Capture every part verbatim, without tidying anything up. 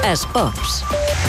Esports.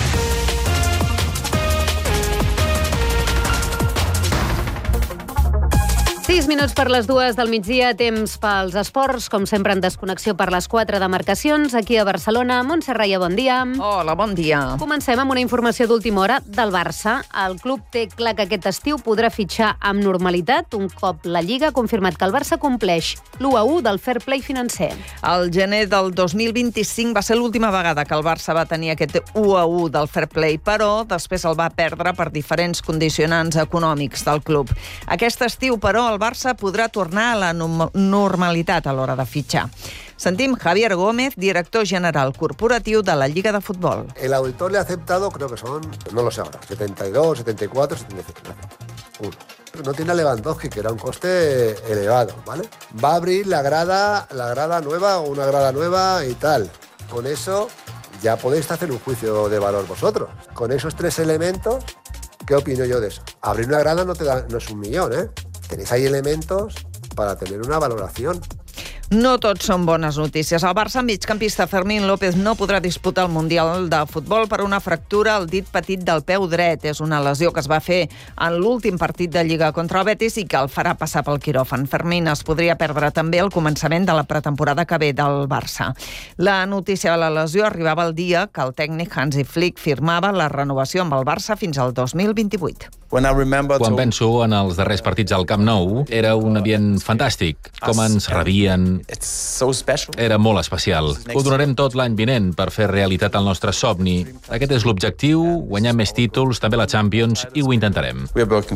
Sis minuts per les dues del migdia, temps pels esports, com sempre en desconnexió per les quatre demarcacions, aquí a Barcelona. Montse Raia, bon dia. Hola, bon dia. Comencem amb una informació d'última hora del Barça. El club té clar que aquest estiu podrà fitxar amb normalitat. Un cop la Lliga ha confirmat que el Barça compleix l'u a u del fair play financer. El gener del dos mil vint-i-cinc va ser l'última vegada que el Barça va tenir aquest u a u del fair play, però després el va perdre per diferents condicionants econòmics del club. Aquest estiu, però, el Barça podrà tornar a la normalitat a l'hora de fitxar. Sentim Javier Gómez, director general corporatiu de la Lliga de Futbol. El auditor le ha aceptado, creo que son, no lo sé ahora, setenta y dos, setenta y cuatro, setenta y cinco. Uno. No tiene a Lewandowski, que era un coste elevado, ¿vale? Va a abrir la grada, la grada nueva o una grada nueva y tal. Con eso ya podéis hacer un juicio de valor vosotros. Con esos tres elementos, ¿qué opino yo de eso? Abrir una grada no, te da, no es un millón, ¿eh? Tenéis ahí elementos para tener una valoración. No tot són bones notícies. El Barça, migcampista Fermín López, no podrà disputar el Mundial de Futbol per una fractura al dit petit del peu dret. És una lesió que es va fer en l'últim partit de Lliga contra el Betis i que el farà passar pel quiròfan. Fermín es podria perdre també el començament de la pretemporada que ve del Barça. La notícia de la lesió arribava el dia que el tècnic Hansi Flick firmava la renovació amb el Barça fins al dos mil vint-i-vuit. Quan penso en els darrers partits al Camp Nou, era un ambient fantàstic. Com ens rebien. Era molt especial. Ho donarem tot l'any vinent per fer realitat el nostre somni. Aquest és l'objectiu, guanyar més títols, també la Champions, i ho intentarem.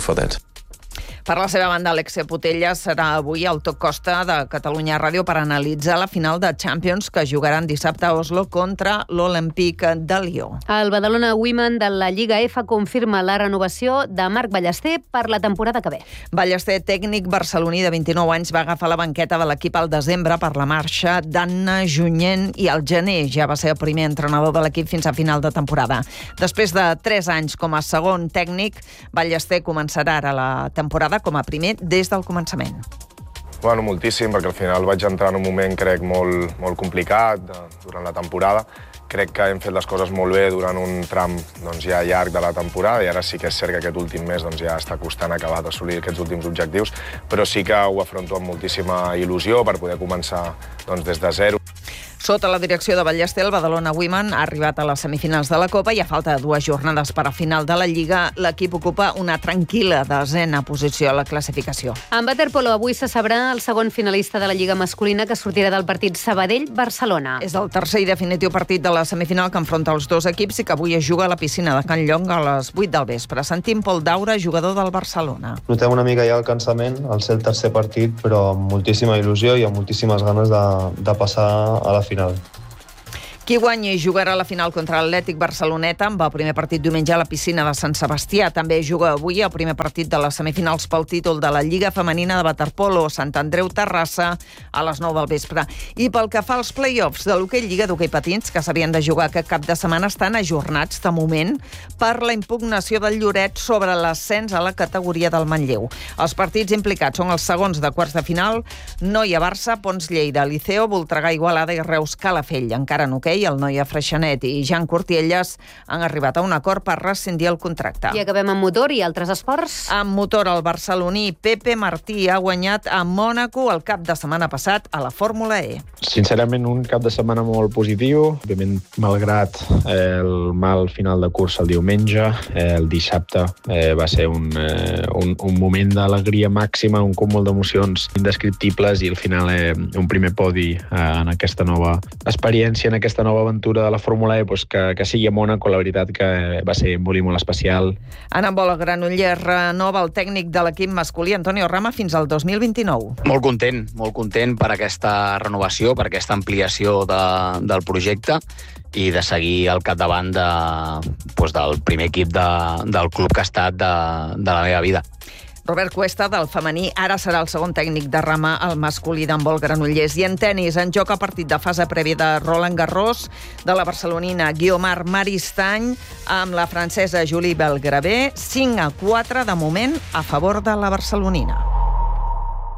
Per la seva banda, Alexia Putellas serà avui al Toc Costa de Catalunya Ràdio per analitzar la final de Champions que jugaran dissabte a Oslo contra l'Olympique de Lió. El Badalona Women de la Lliga F confirma la renovació de Marc Ballester per la temporada que ve. Ballester, tècnic barceloní de vint-i-nou anys, va agafar la banqueta de l'equip al desembre per la marxa d'Anna Junyent i al gener ja va ser el primer entrenador de l'equip fins a final de temporada. Després de tres anys com a segon tècnic, Ballester començarà ara la temporada com a primer des del començament. Bueno, moltíssim, perquè al final vaig entrar en un moment, crec, molt, molt complicat durant la temporada. Crec que hem fet les coses molt bé durant un tram doncs, ja llarg de la temporada i ara sí que és cert que aquest últim mes doncs, ja està costant acabar d'assolir aquests últims objectius, però sí que ho afronto amb moltíssima il·lusió per poder començar doncs, des de zero. Sota la direcció de Ballester, el Badalona Women ha arribat a les semifinals de la Copa i a falta de dues jornades per a final de la Lliga, l'equip ocupa una tranquil·la desena posició a la classificació. En waterpolo avui se sabrà el segon finalista de la Lliga masculina que sortirà del partit Sabadell-Barcelona. És el tercer i definitiu partit de la semifinal que enfronta els dos equips i que avui es juga a la piscina de Can Llong a les vuit del vespre. Sentim Pol Daura, jugador del Barcelona. Notem una mica ja el cansament al ser el tercer partit, però amb moltíssima il·lusió i amb moltíssimes ganes de, de passar a la final. Qui guanyi jugarà la final contra l'Atlètic Barceloneta amb el primer partit diumenge a la piscina de Sant Sebastià. També juga avui el primer partit de les semifinals pel títol de la Lliga Femenina de Waterpolo, Sant Andreu Terrassa, a les nou del vespre. I pel que fa als play-offs de l'hoquei Lliga d'hoquei patins, que s'havien de jugar aquest cap de setmana, estan ajornats de moment per la impugnació del Lloret sobre l'ascens a la categoria del Manlleu. Els partits implicats són els segons de quarts de final, Noia Barça, Pons Lleida, Liceo, Voltregà Igualada i Reus Calafell. Encara en hoquei, el Noia Freixenet i Jan Cortielles han arribat a un acord per rescindir el contracte. I acabem amb motor i altres esports. Amb motor, el barceloní Pepe Martí ha guanyat a Mònaco el cap de setmana passat a la Fórmula E. Sincerament, un cap de setmana molt positiu. Òbviament, malgrat el mal final de cursa el diumenge, el dissabte eh, va ser un, eh, un, un moment d'alegria màxima, un cúmul d'emocions indescriptibles i al final eh, un primer podi eh, en aquesta nova experiència, en aquesta nova aventura de la Fórmula E, doncs que, que sigui a Mònaco, la veritat que va ser molt i molt especial. En vol a Granollers renova el tècnic de l'equip masculí, Antonio Rama, fins al dos mil vint-i-nou. Molt content, molt content per aquesta renovació, per aquesta ampliació de, del projecte i de seguir al capdavant de, doncs del primer equip de, del club que ha estat de, de la meva vida. Robert Cuesta, del femení, ara serà el segon tècnic de Rama al masculí d'handbol Granollers. I en tenis, en joc a partit de fase prèvia de Roland Garros, de la barcelonina Guiomar Maristany, amb la francesa Julie Belgrave, cinc a quatre de moment a favor de la barcelonina.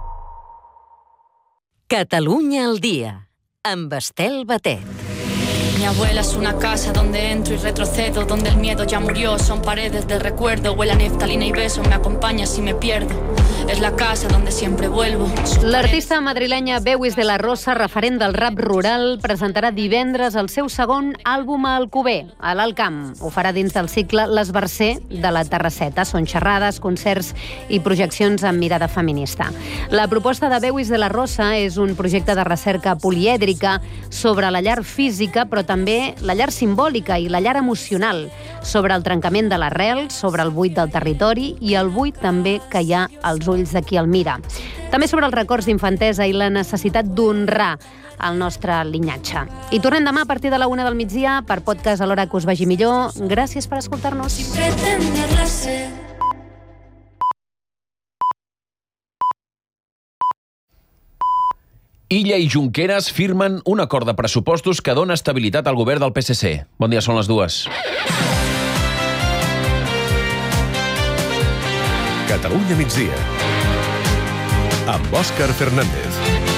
Catalunya al dia, amb Estel Batet. Mi abuela es una casa donde entro y retrocedo, donde el miedo ya murió, son paredes de recuerdo, huele a neftalina y besos, me acompaña si me pierdo. És la casa donde siempre vuelvo. L'artista madrilenya Bewis de la Rosa, referent del rap rural, presentarà divendres el seu segon àlbum a Alcover, a l'Alt Camp. Ho farà dins del cicle L'Esbarcer de la Terrasseta. Són xerrades, concerts i projeccions amb mirada feminista. La proposta de Bewis de la Rosa és un projecte de recerca polièdrica sobre la llar física, però també la llar simbòlica i la llar emocional, sobre el trencament de l'arrel, sobre el buit del territori i el buit també que hi ha als ulls de qui el mira. També sobre els records d'infantesa i la necessitat d'honrar el nostre linyatge. I tornem demà a partir de la una del migdia per podcast a l'hora que us vagi millor. Gràcies per escoltar-nos. Illa i Junqueras firmen un acord de pressupostos que dona estabilitat al govern del P S C. Bon dia, són les dues. Catalunya migdia, amb Òscar Fernández.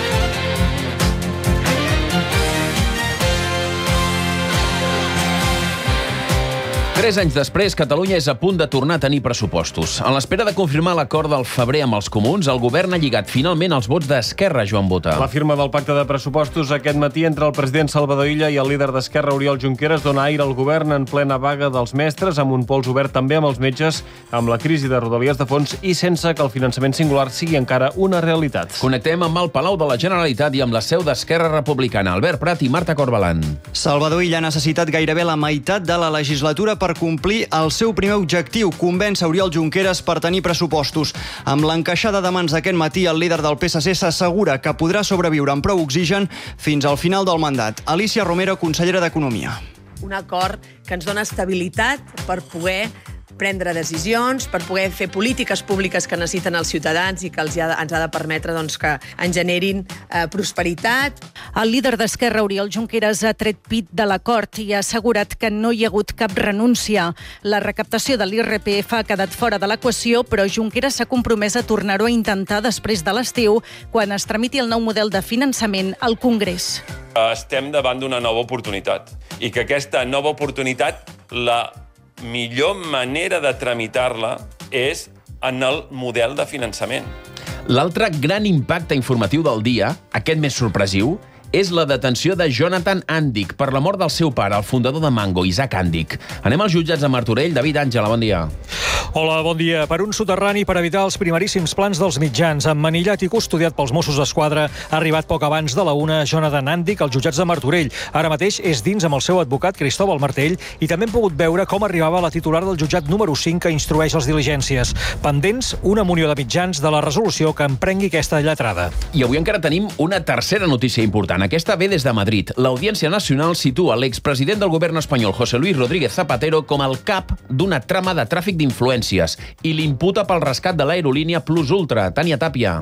Tres anys després, Catalunya és a punt de tornar a tenir pressupostos. En l'espera de confirmar l'acord del febrer amb els comuns, el govern ha lligat finalment els vots d'Esquerra, Joan Bota. La firma del pacte de pressupostos aquest matí entre el president Salvador Illa i el líder d'Esquerra, Oriol Junqueras, dona aire al govern en plena vaga dels mestres, amb un pols obert també amb els metges, amb la crisi de Rodalies de fons i sense que el finançament singular sigui encara una realitat. Connectem amb el Palau de la Generalitat i amb la seu d'Esquerra Republicana, Albert Prat i Marta Corbalan. Salvador Illa ha necessitat gairebé la meitat de la legislatura per complir el seu primer objectiu, convèncer Oriol Junqueras per tenir pressupostos. Amb l'encaixada de mans d'aquest matí, el líder del P S C s'assegura que podrà sobreviure amb prou oxigen fins al final del mandat. Alicia Romero, consellera d'Economia. Un acord que ens dona estabilitat per poder prendre decisions, per poder fer polítiques públiques que necessiten els ciutadans i que els ha, ens ha de permetre doncs, que ens generin eh, prosperitat. El líder d'Esquerra, Oriol Junqueras, ha tret pit de l'acord i ha assegurat que no hi ha hagut cap renúncia. La recaptació de l'I R P F ha quedat fora de l'equació, però Junqueras s'ha compromès a tornar-ho a intentar després de l'estiu, quan es tramiti el nou model de finançament al Congrés. Estem davant d'una nova oportunitat i que aquesta nova oportunitat, la millor manera de tramitar-la és en el model de finançament. L'altre gran impacte informatiu del dia, aquest més sorpresiu, és la detenció de Jonathan Andic per la mort del seu pare, el fundador de Mango, Isaac Andic. Anem als jutjats de Martorell. David Àngela, bon dia. Hola, bon dia. Per un soterrani per evitar els primeríssims plans dels mitjans, emmanillat i custodiat pels Mossos d'Esquadra, ha arribat poc abans de la una Jonathan Andic als jutjats de Martorell. Ara mateix és dins amb el seu advocat Cristóbal Martell i també hem pogut veure com arribava la titular del jutjat número cinc que instrueix les diligències. Pendents, una munió de mitjans de la resolució que emprengui aquesta lletrada. I avui encara tenim una tercera notícia important. Aquesta ve des de Madrid. L'Audiència Nacional situa l'expresident del govern espanyol, José Luis Rodríguez Zapatero, com el cap d'una trama de tràfic d'influències i l'imputa pel rescat de l'aerolínia Plus Ultra. Tània Tàpia.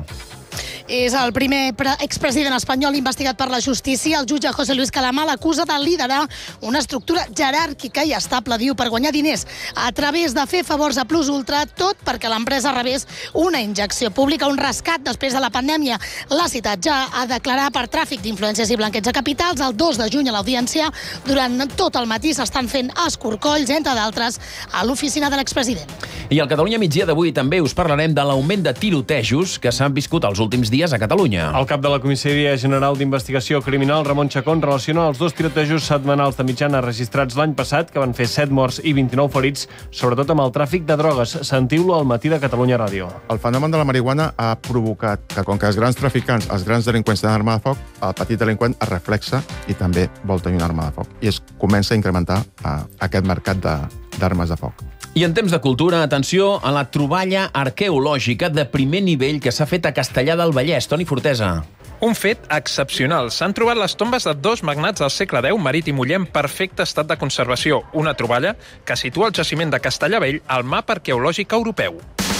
És el primer expresident espanyol investigat per la justícia. El jutge José Luis Calamar l'acusa de liderar una estructura jeràrquica i estable, diu, per guanyar diners a través de fer favors a Plus Ultra, tot perquè l'empresa rebés una injecció pública, un rescat després de la pandèmia. L'ha citat ja a declarar per tràfic d'influències i blanqueig de capitals. El dos de juny a l'audiència, durant tot el matí s'estan fent escorcolls, entre d'altres, a l'oficina de l'expresident. I al Catalunya migdia d'avui també us parlarem de l'augment de tirotejos que s'han viscut els últims dies a Catalunya. El cap de la Comissaria General d'Investigació Criminal, Ramon Chacón, relaciona els dos tirotejos setmanals de mitjana registrats l'any passat, que van fer set morts i vint-i-nou ferits, sobretot amb el tràfic de drogues. Sentiu-lo al matí de Catalunya Ràdio. El fenomen de la marihuana ha provocat que, com que els grans traficants, els grans delinqüents tenen arma de foc, el petit delinqüent es reflexa i també vol tenir una arma de foc. I es comença a incrementar uh, aquest mercat d'armes de, de foc. I en temps de cultura, atenció a la troballa arqueològica de primer nivell que s'ha fet a Castellar del Vallès. Toni Fortesa. Un fet excepcional. S'han trobat les tombes de dos magnats del segle deu, marit i muller, en perfecte estat de conservació. Una troballa que situa el jaciment de Castellar Vell al mapa arqueològic europeu.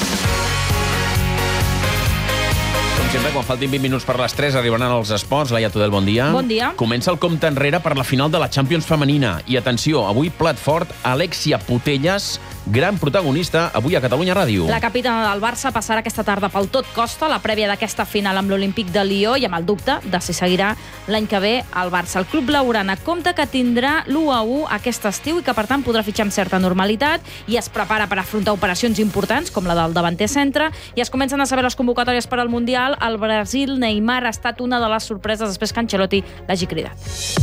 Sempre, quan faltin vint minuts per les tres, arribaran els esports. Laia Tudel, bon dia. Bon dia. Comença el compte enrere per la final de la Champions femenina. I atenció, avui plat fort, Alexia Putellas gran protagonista avui a Catalunya Ràdio. La capitana del Barça passarà aquesta tarda pel tot costa la prèvia d'aquesta final amb l'Olímpic de Lió i amb el dubte de si seguirà l'any que ve al Barça. El club blaugrana compta que tindrà l'u a u aquest estiu i que, per tant, podrà fitxar amb certa normalitat i es prepara per afrontar operacions importants, com la del davanter centre, i es comencen a saber les convocatòries per al Mundial. El Brasil, Neymar, ha estat una de les sorpreses després que Ancelotti l'hagi cridat.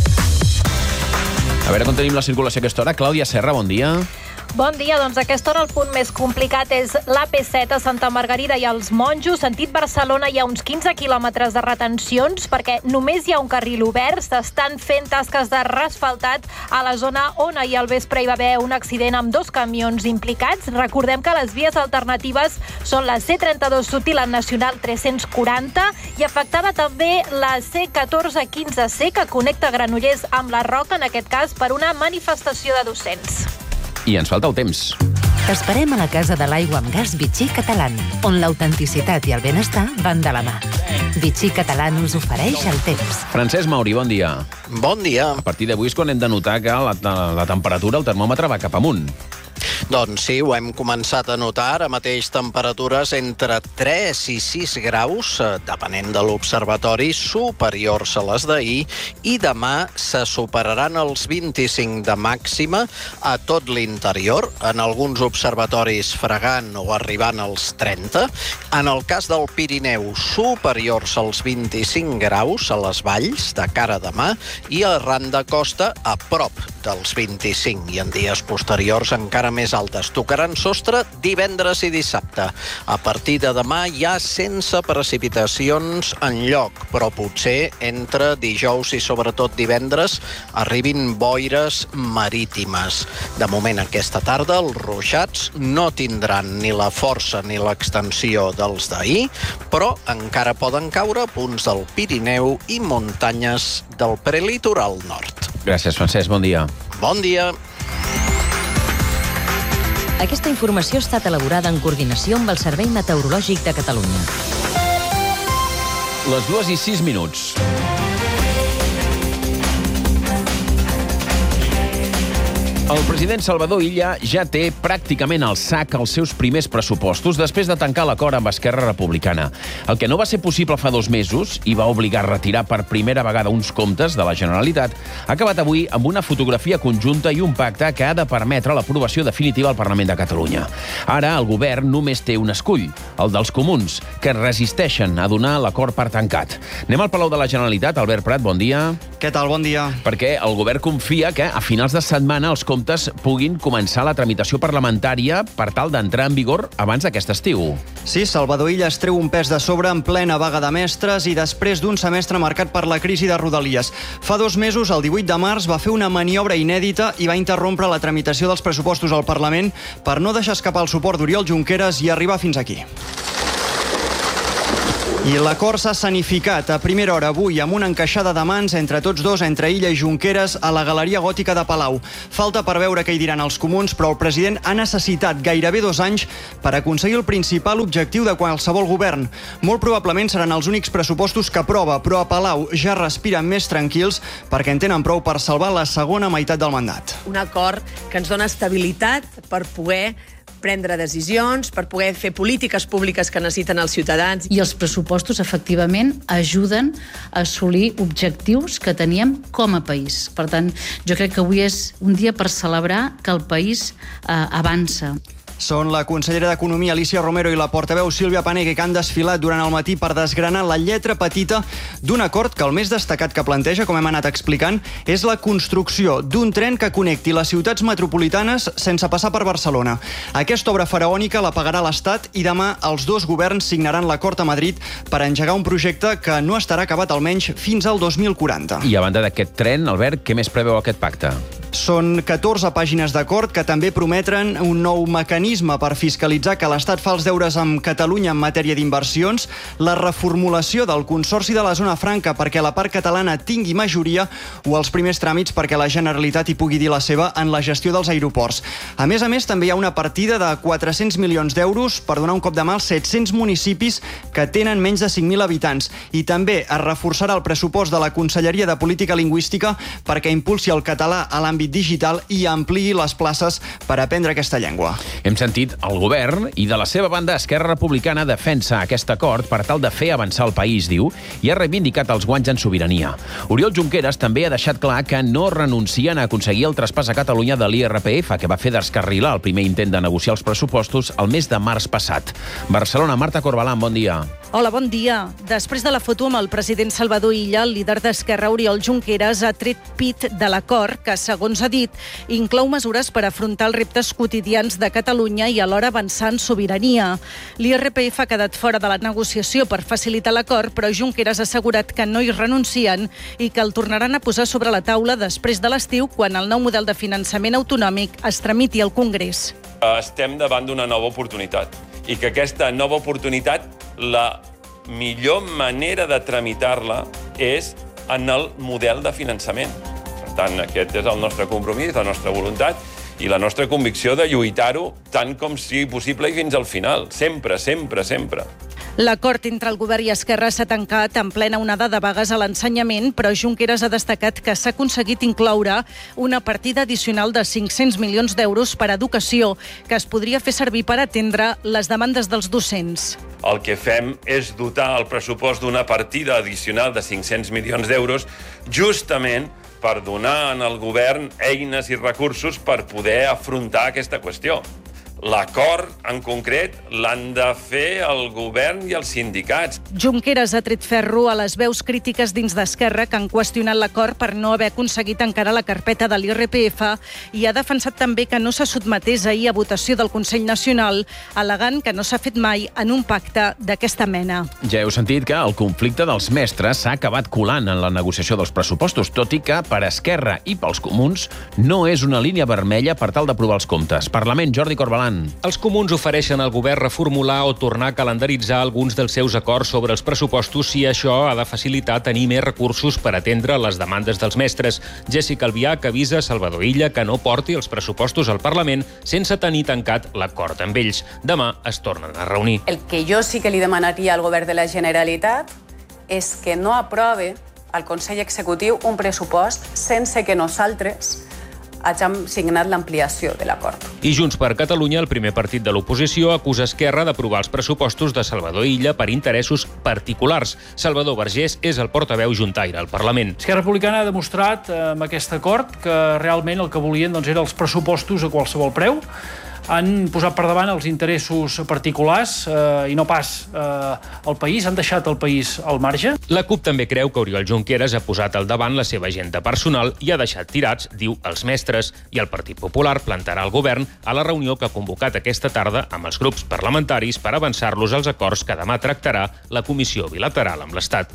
A veure com tenim la circulació a aquesta hora. Clàudia Serra, bon dia. Bon dia, doncs a aquesta hora el punt més complicat és l'A P set a Santa Margarida i els Monjos. Sentit Barcelona hi ha uns quinze quilòmetres de retencions perquè només hi ha un carril obert. S'estan fent tasques de reasfaltat a la zona on ahir al vespre hi va haver un accident amb dos camions implicats. Recordem que les vies alternatives són la C trenta-dos Sud i la Nacional tres-cents quaranta i afectada també la C catorze quinze C que connecta Granollers amb la Roca, en aquest cas per una manifestació de docents. I ens falta el temps. T'esperem a la Casa de l'Aigua amb Gas Vichy Catalán, on l'autenticitat i el benestar van de la mà. Vichy Catalán us ofereix el temps. Francesc Mauri, bon dia. Bon dia. A partir d'avui és quan hem de notar que la, la temperatura, el termòmetre, va cap amunt. Doncs sí, ho hem començat a notar. Ara mateix temperatures entre tres i sis graus, depenent de l'observatori, superiors a les d'ahir, i demà se superaran els vint-i-cinc de màxima a tot l'interior, en alguns observatoris fregant o arribant als trenta. En el cas del Pirineu, superiors als vint-i-cinc graus a les valls de cara a demà, i arran de costa a prop dels vint-i-cinc, i en dies posteriors encara més altes. Tocaran sostre divendres i dissabte. A partir de demà ja sense precipitacions enlloc, però potser entre dijous i sobretot divendres arribin boires marítimes. De moment aquesta tarda els ruixats no tindran ni la força ni l'extensió dels d'ahir, però encara poden caure punts del Pirineu i muntanyes del prelitoral nord. Gràcies, Francesc. Bon dia. Bon dia. Aquesta informació ha estat elaborada en coordinació amb el Servei Meteorològic de Catalunya. Les dues i sis minuts. El president Salvador Illa ja té pràcticament al sac els seus primers pressupostos després de tancar l'acord amb Esquerra Republicana. El que no va ser possible fa dos mesos i va obligar a retirar per primera vegada uns comptes de la Generalitat ha acabat avui amb una fotografia conjunta i un pacte que ha de permetre l'aprovació definitiva al Parlament de Catalunya. Ara el govern només té un escull, el dels comuns, que resisteixen a donar l'acord per tancat. Anem al Palau de la Generalitat. Albert Prat, bon dia. Què tal? Bon dia. Perquè el govern confia que a finals de setmana els comptes puguin començar la tramitació parlamentària per tal d'entrar en vigor abans d'aquest estiu. Sí, Salvador Illa es treu un pes de sobre en plena vaga de mestres i després d'un semestre marcat per la crisi de Rodalies. Fa dos mesos, el divuit de març, va fer una maniobra inèdita i va interrompre la tramitació dels pressupostos al Parlament per no deixar escapar el suport d'Oriol Junqueras i arribar fins aquí. I l'acord s'ha escenificat a primera hora avui amb una encaixada de mans entre tots dos, entre Illa i Junqueras, a la Galeria Gòtica de Palau. Falta per veure què hi diran els comuns, però el president ha necessitat gairebé dos anys per aconseguir el principal objectiu de qualsevol govern. Molt probablement seran els únics pressupostos que aprova, però a Palau ja respiren més tranquils perquè en tenen prou per salvar la segona meitat del mandat. Un acord que ens dona estabilitat per poder prendre decisions, per poder fer polítiques públiques que necessiten els ciutadans. I els pressupostos, efectivament, ajuden a assolir objectius que teníem com a país. Per tant, jo crec que avui és un dia per celebrar que el país eh, avança. Són la consellera d'Economia, Alicia Romero, i la portaveu Sílvia Paneque, que han desfilat durant el matí per desgranar la lletra petita d'un acord que el més destacat que planteja, com hem anat explicant, és la construcció d'un tren que connecti les ciutats metropolitanes sense passar per Barcelona. Aquesta obra faraònica la pagarà l'Estat i demà els dos governs signaran l'acord a Madrid per engegar un projecte que no estarà acabat almenys fins al dos mil quaranta. I a banda d'aquest tren, Albert, què més preveu aquest pacte? Són catorze pàgines d'acord que també prometen un nou mecanisme per fiscalitzar que l'Estat fa els deures amb Catalunya en matèria d'inversions, la reformulació del Consorci de la Zona Franca perquè la part catalana tingui majoria o els primers tràmits perquè la Generalitat hi pugui dir la seva en la gestió dels aeroports. A més a més, també hi ha una partida de quatre-cents milions d'euros per donar un cop de mà als set-cents municipis que tenen menys de cinc mil habitants. I també es reforçarà el pressupost de la Conselleria de Política Lingüística perquè impulsi el català a l'àmbit l'àmbit digital i ampliï les places per aprendre aquesta llengua. Hem sentit el govern i de la seva banda Esquerra Republicana defensa aquest acord per tal de fer avançar el país, diu, i ha reivindicat els guanys en sobirania. Oriol Junqueras també ha deixat clar que no renuncien a aconseguir el traspàs a Catalunya de l'I R P F, que va fer descarrilar el primer intent de negociar els pressupostos el mes de març passat. Barcelona, Marta Corbalán, bon dia. Hola, bon dia. Després de la foto amb el president Salvador Illa, el líder d'Esquerra, Oriol Junqueras, ha tret pit de l'acord que, segons ha dit, inclou mesures per afrontar els reptes quotidians de Catalunya i alhora avançar en sobirania. L'I R P F ha quedat fora de la negociació per facilitar l'acord, però Junqueras ha assegurat que no hi renuncien i que el tornaran a posar sobre la taula després de l'estiu, quan el nou model de finançament autonòmic es tramiti al Congrés. Estem davant d'una nova oportunitat i que aquesta nova oportunitat, la millor manera de tramitar-la és en el model de finançament. Per tant, aquest és el nostre compromís, la nostra voluntat i la nostra convicció de lluitar-ho tant com sigui possible i fins al final. Sempre, sempre, sempre. L'acord entre el govern i Esquerra s'ha tancat en plena onada de vagues a l'ensenyament, però Junqueras ha destacat que s'ha aconseguit incloure una partida addicional de cinc-cents milions d'euros per a educació, que es podria fer servir per atendre les demandes dels docents. El que fem és dotar el pressupost d'una partida addicional de cinc-cents milions d'euros justament per donar al govern eines i recursos per poder afrontar aquesta qüestió. L'acord, en concret, l'han de fer el govern i els sindicats. Junqueras ha tret ferro a les veus crítiques dins d'Esquerra que han qüestionat l'acord per no haver aconseguit encara la carpeta de l'I R P F i ha defensat també que no se sotmetés ahir a votació del Consell Nacional, al·legant que no s'ha fet mai en un pacte d'aquesta mena. Ja heu sentit que el conflicte dels mestres s'ha acabat colant en la negociació dels pressupostos, tot i que per Esquerra i pels comuns no és una línia vermella per tal d'aprovar els comptes. Parlament, Jordi Corbalán. Els comuns ofereixen al govern reformular o tornar a calendaritzar alguns dels seus acords sobre els pressupostos si això ha de facilitar tenir més recursos per atendre les demandes dels mestres. Jéssica Albiach avisa Salvador Illa que no porti els pressupostos al Parlament sense tenir tancat l'acord amb ells. Demà es tornen a reunir. El que jo sí que li demanaria al govern de la Generalitat és que no aprove al Consell Executiu un pressupost sense que nosaltres hàgim signat l'ampliació de l'acord. I Junts per Catalunya, el primer partit de l'oposició, acusa Esquerra d'aprovar els pressupostos de Salvador Illa per interessos particulars. Salvador Vergés és el portaveu juntaire al Parlament. Esquerra Republicana ha demostrat eh, amb aquest acord que realment el que volien doncs, eren els pressupostos a qualsevol preu. Han posat per davant els interessos particulars eh, i no pas eh, el país, han deixat el país al marge. La CUP també creu que Oriol Junqueras ha posat al davant la seva agenda personal i ha deixat tirats, diu, els mestres, i el Partit Popular plantarà el govern a la reunió que ha convocat aquesta tarda amb els grups parlamentaris per avançar-los als acords que demà tractarà la Comissió Bilateral amb l'Estat.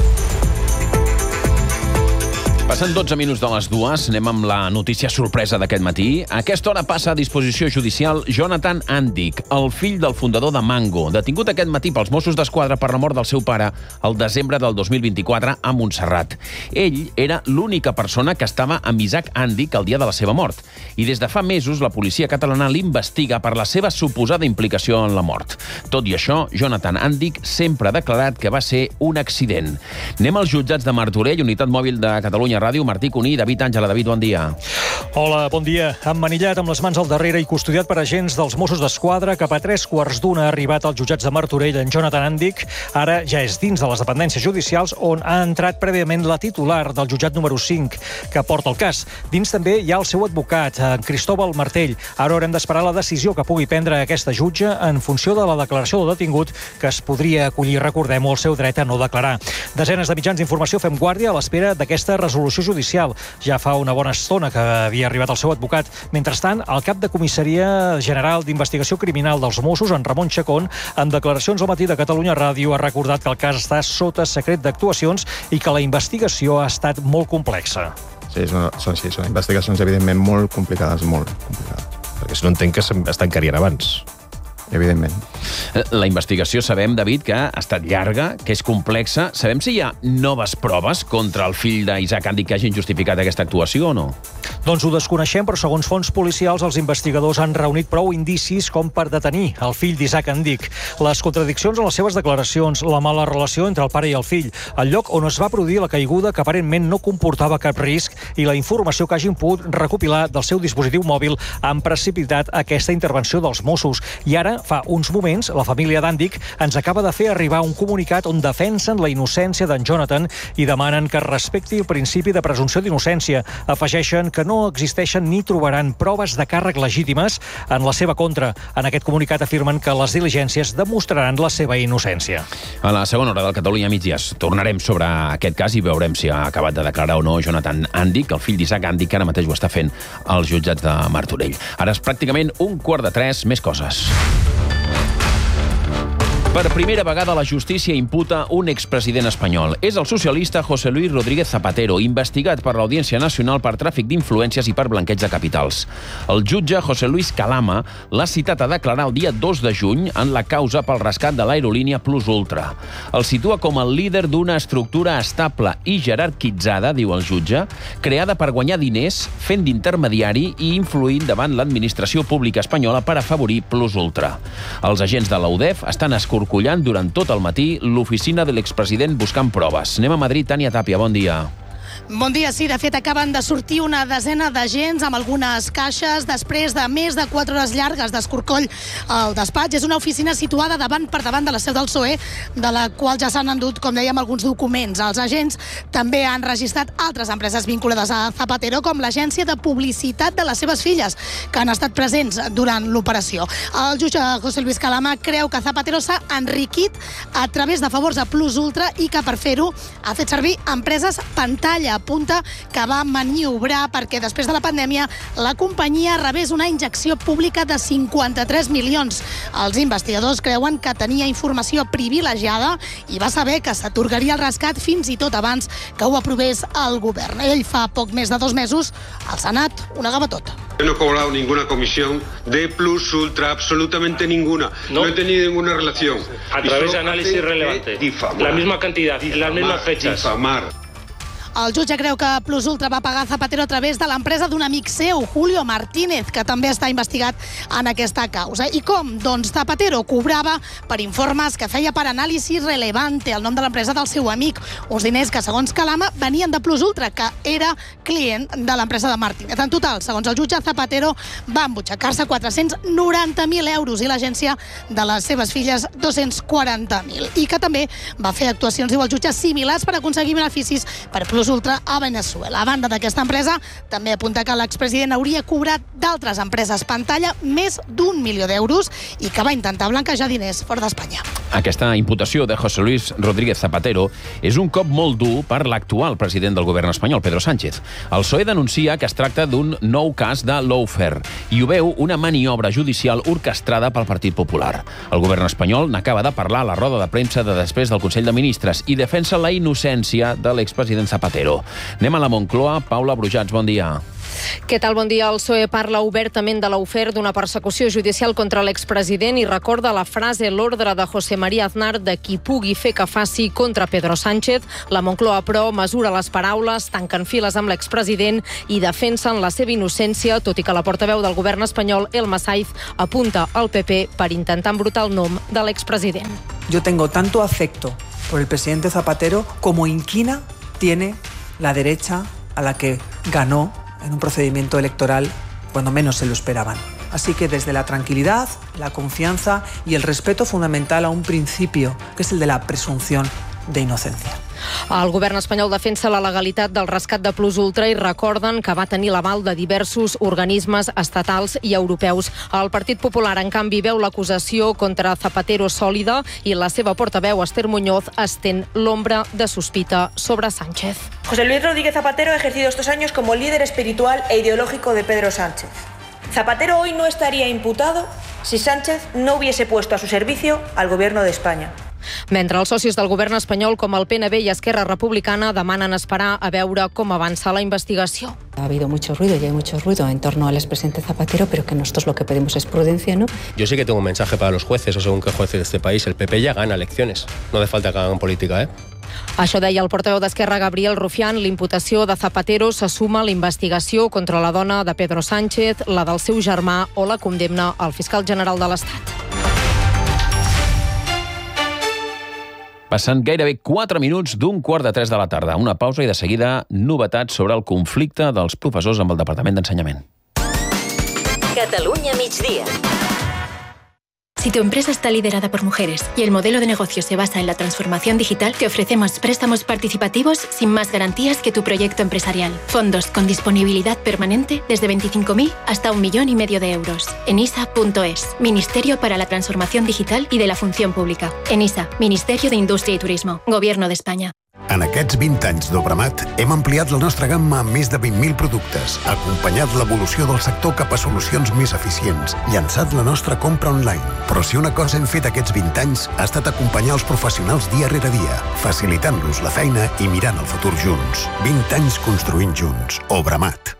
Passen dotze minuts de les dues, anem amb la notícia sorpresa d'aquest matí. A aquesta hora passa a disposició judicial Jonathan Andic, el fill del fundador de Mango, detingut aquest matí pels Mossos d'Esquadra per la mort del seu pare el desembre del dos mil vint-i-quatre a Montserrat. Ell era l'única persona que estava amb Isaac Andic el dia de la seva mort. I des de fa mesos la policia catalana l'investiga per la seva suposada implicació en la mort. Tot i això, Jonathan Andic sempre ha declarat que va ser un accident. Anem als jutjats de Martorell, unitat mòbil de Catalunya Ràdio, Martí Cuní, David Àngela. David, bon dia. Hola, bon dia. Emmanillat amb les mans al darrere i custodiat per agents dels Mossos d'Esquadra, cap a tres quarts d'una ha arribat als jutjats de Martorell en Jonathan Andic. Ara ja és dins de les dependències judicials on ha entrat prèviament la titular del jutjat número cinc que porta el cas. Dins també hi ha el seu advocat, en Cristóbal Martell. Ara haurem d'esperar la decisió que pugui prendre aquesta jutge en funció de la declaració del detingut que es podria acollir, recordem-ho, el seu dret a no declarar. Desenes de mitjans d'informació fem guàrdia a l'espera d'aquesta resolució judicial. Ja fa una bona estona que havia arribat el seu advocat. Mentrestant, el cap de Comissaria General d'Investigació Criminal dels Mossos, en Ramon Chacón, en declaracions al matí de Catalunya Ràdio, ha recordat que el cas està sota secret d'actuacions i que la investigació ha estat molt complexa. Sí, són, són, sí, són investigacions evidentment molt complicades, molt complicades. Perquè si no entenc que es tancarien abans. Evidentment. La investigació sabem, David, que ha estat llarga, que és complexa. Sabem si hi ha noves proves contra el fill d'Isaac Andic que hagin justificat aquesta actuació o no? Doncs ho desconeixem, però segons fons policials els investigadors han reunit prou indicis com per detenir el fill d'Isaac Andic. Les contradiccions en les seves declaracions, la mala relació entre el pare i el fill, el lloc on es va produir la caiguda que aparentment no comportava cap risc i la informació que hagin pogut recopilar del seu dispositiu mòbil han precipitat aquesta intervenció dels Mossos. I ara, fa uns moments, la família d'Andic ens acaba de fer arribar un comunicat on defensen la innocència d'en Jonathan i demanen que es respecti el principi de presumpció d'innocència. Afegeixen que no existeixen ni trobaran proves de càrrec legítimes en la seva contra. En aquest comunicat afirmen que les diligències demostraran la seva innocència. A la segona hora del Catalunya Migdies tornarem sobre aquest cas i veurem si ha acabat de declarar o no Jonathan Andic, el fill d'Isaac Andic, que ara mateix ho està fent als jutjats de Martorell. Ara és pràcticament un quart de tres, més coses. Per primera vegada la justícia imputa un expresident espanyol. És el socialista José Luis Rodríguez Zapatero, investigat per l'Audiència Nacional per tràfic d'influències i per blanqueig de capitals. El jutge José Luis Calama l'ha citat a declarar el dia dos de juny en la causa pel rescat de l'aerolínia Plus Ultra. El situa com el líder d'una estructura estable i jerarquitzada, diu el jutge, creada per guanyar diners, fent d'intermediari i influint davant l'administració pública espanyola per afavorir Plus Ultra. Els agents de l'A U D E F estan escorcollant durant tot el matí l'oficina de l'expresident buscant proves. Anem a Madrid, Tània Tàpia, bon dia. Bon dia, sí, de fet acaben de sortir una desena d'agents amb algunes caixes després de més de quatre hores llargues d'escorcoll al despatx. És una oficina situada davant per davant de la seu del P S O E, de la qual ja s'han endut, com dèiem, alguns documents. Els agents també han registrat altres empreses vinculades a Zapatero, com l'agència de publicitat de les seves filles, que han estat presents durant l'operació. El jutge José Luis Calama creu que Zapatero s'ha enriquit a través de favors a Plus Ultra i que per fer-ho ha fet servir empreses pantalla. Apunta que va maniobrar perquè després de la pandèmia la companyia rebés una injecció pública de cinquanta-tres milions. Els investigadors creuen que tenia informació privilegiada i va saber que s'atorgaria el rescat fins i tot abans que ho aprovés el govern. Ell fa poc més de dos mesos al Senat ho negava tot. Yo no he cobrado ninguna comisión de Plus Ultra, absolutamente ninguna. No, no he tenido ninguna relación. A través de análisis relevantes. La misma cantidad, difamar, las mismas fechas. Difamar. El jutge creu que Plus Ultra va pagar Zapatero a través de l'empresa d'un amic seu, Julio Martínez, que també està investigat en aquesta causa. I com? Doncs Zapatero cobrava per informes que feia per anàlisi relevante, el nom de l'empresa del seu amic, uns diners que, segons Calama, venien de Plus Ultra, que era client de l'empresa de Martínez. En total, segons el jutge, Zapatero va embutxacar-se quatre-cents noranta mil euros i l'agència de les seves filles dos-cents quaranta mil. I que també va fer actuacions, diu el jutge, similars per aconseguir beneficis per Plus Ultra a Venezuela. A banda d'aquesta empresa, també apunta que l'expresident hauria cobrat d'altres empreses pantalla més d'un milió d'euros i que va intentar blanquejar diners fora d'Espanya. Aquesta imputació de José Luis Rodríguez Zapatero és un cop molt dur per l'actual president del govern espanyol, Pedro Sánchez. El P S O E denuncia que es tracta d'un nou cas de lawfare i ho veu una maniobra judicial orquestrada pel Partit Popular. El govern espanyol n'acaba de parlar a la roda de premsa de després del Consell de Ministres i defensa la innocència de l'expresident Zapatero. Anem a la Moncloa. Paula Brujats, bon dia. Què tal? Bon dia. El P S O E parla obertament de l'ofer d'una persecució judicial contra l'expresident i recorda la frase, l'ordre de José María Aznar de qui pugui fer que faci contra Pedro Sánchez. La Moncloa, però, mesura les paraules, tanquen files amb l'expresident i defensen la seva innocència, tot i que la portaveu del govern espanyol, Elma Saiz, apunta al P P per intentar embrutar el nom de l'expresident. Yo tengo tanto afecto por el presidente Zapatero como inquina tiene la derecha a la que ganó en un procedimiento electoral cuando menos se lo esperaban. Así que desde la tranquilidad, la confianza y el respeto fundamental a un principio, que es el de la presunción de inocencia. El govern espanyol defensa la legalitat del rescat de Plus Ultra i recorden que va tenir l'aval de diversos organismes estatals i europeus. El Partit Popular, en canvi, veu l'acusació contra Zapatero sòlida i la seva portaveu, Esther Muñoz, estén l'ombra de sospita sobre Sánchez. José Luis Rodríguez Zapatero ha ejercido estos años como líder espiritual e ideológico de Pedro Sánchez. Zapatero hoy no estaría imputado si Sánchez no hubiese puesto a su servicio al gobierno de España. Mentre els socis del govern espanyol, com el P N V i Esquerra Republicana, demanen esperar a veure com avança la investigació. Ha habido mucho ruido y hay mucho ruido en torno al expresidente Zapatero, pero que nosotros lo que pedimos es prudencia, ¿no? Yo sí que tengo un mensaje para los jueces, o según qué jueces de este país. El P P ya gana elecciones. No hace falta que hagan política, ¿eh? Això deia el portaveu d'Esquerra, Gabriel Rufián. L'imputació de Zapatero se suma a la investigació contra la dona de Pedro Sánchez, la del seu germà o la condemna al fiscal general de l'Estat. Passant gairebé quatre minuts d'un quart de tres de la tarda. Una pausa i de seguida novetats sobre el conflicte dels professors amb el Departament d'Ensenyament. Catalunya migdia. Si tu empresa está liderada por mujeres y el modelo de negocio se basa en la transformación digital, te ofrecemos préstamos participativos sin más garantías que tu proyecto empresarial. Fondos con disponibilidad permanente desde veinticinco mil hasta un millón y medio de euros. enisa punto es, Ministerio para la Transformación Digital y de la Función Pública. ENISA, Ministerio de Indústria i Turismo, Gobierno de España. En aquests vint anys d'Obramat hem ampliat la nostra gamma amb més de vint mil productes, acompanyat l'evolució del sector cap a solucions més eficients, llançat la nostra compra online. Però si una cosa hem fet aquests vint anys ha estat acompanyar els professionals dia rere dia, facilitant-los la feina i mirant el futur junts. vint anys construint junts. Obramat.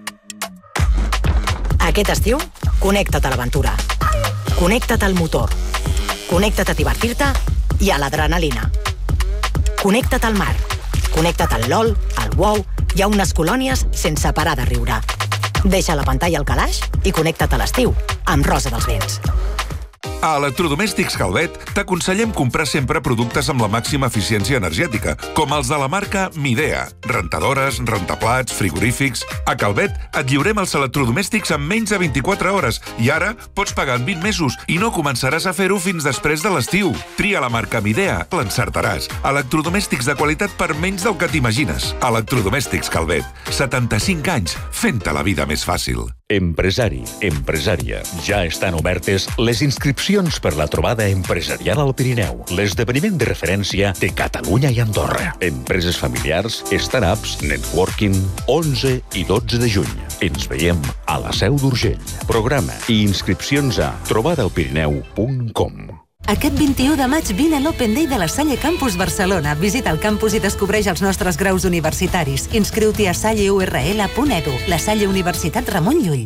Aquest estiu, connecta't a l'aventura. Connecta't al motor. Connecta't a divertir-te i a l'adrenalina. Connecta't al mar. Connecta't al LOL, al WoW i a unes colònies sense parar de riure. Deixa la pantalla al calaix i connecta't a l'estiu amb Rosa dels Vents. A Electrodomèstics Calvet t'aconsellem comprar sempre productes amb la màxima eficiència energètica, com els de la marca Midea. Rentadores, rentaplats, frigorífics... A Calvet et lliurem els electrodomèstics en menys de vint-i-quatre hores i ara pots pagar en vint mesos i no començaràs a fer-ho fins després de l'estiu. Tria la marca Midea, l'encertaràs. Electrodomèstics de qualitat per menys del que t'imagines. Electrodomèstics Calvet. setanta-cinc anys fent-te la vida més fàcil. Empresari, empresària. Ja estan obertes les inscripcions per la trobada empresarial al Pirineu, l'esdeveniment de referència de Catalunya i Andorra. Empreses familiars, startups, networking, onze i dotze de juny. Ens veiem a la Seu d'Urgell. Programa i inscripcions a trobada al pirineu punt com. Aquest vint-i-u de maig vine a l'Open Day de la Salle Campus Barcelona. Visita el campus i descobreix els nostres graus universitaris. Inscriu-t'hi a salle u erre ele punt edu. La Salle Universitat Ramon Llull.